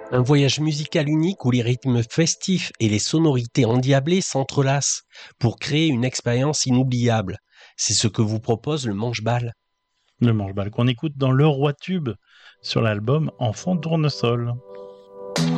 Un voyage musical unique où les rythmes festifs et les sonorités endiablées s'entrelacent pour créer une expérience inoubliable. C'est ce que vous propose le Manche-Bal. Le manche-balle qu'on écoute dans Le Roi Tube sur l'album Enfant tournesol.